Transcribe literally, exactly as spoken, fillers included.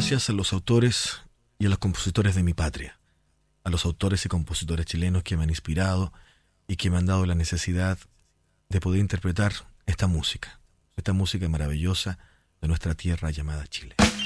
gracias a los autores y a los compositores de mi patria, a los autores y compositores chilenos que me han inspirado y que me han dado la necesidad de poder interpretar esta música, esta música maravillosa de nuestra tierra llamada Chile.